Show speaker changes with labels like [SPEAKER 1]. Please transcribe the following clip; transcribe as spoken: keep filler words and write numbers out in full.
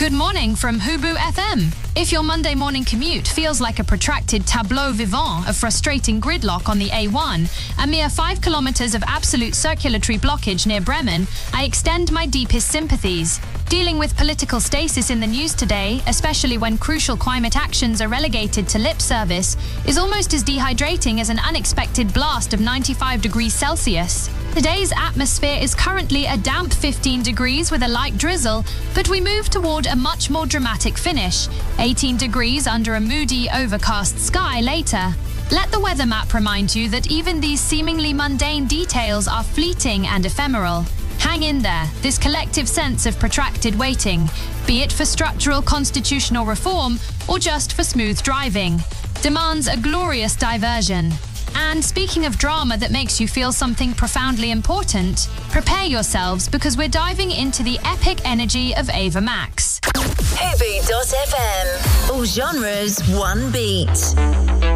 [SPEAKER 1] Good morning from Hubu F M. If your Monday morning commute feels like a protracted tableau vivant of frustrating gridlock on the A one, a mere five kilometres of absolute circulatory blockage near Bremen, I extend my deepest sympathies. Dealing with political stasis in the news today, especially when crucial climate actions are relegated to lip service, is almost as dehydrating as an unexpected blast of ninety-five degrees Celsius. Today's atmosphere is currently a damp fifteen degrees with a light drizzle, but we move toward a much more dramatic finish, eighteen degrees under a moody, overcast sky later. Let the weather map remind you that even these seemingly mundane details are fleeting and ephemeral. Hang in there, this collective sense of protracted waiting, be it for structural constitutional reform or just for smooth driving, demands a glorious diversion. And speaking of drama that makes you feel something profoundly important, prepare yourselves because we're diving into the epic energy of Ava Max.
[SPEAKER 2] Hubu dot F M. All genres, one beat.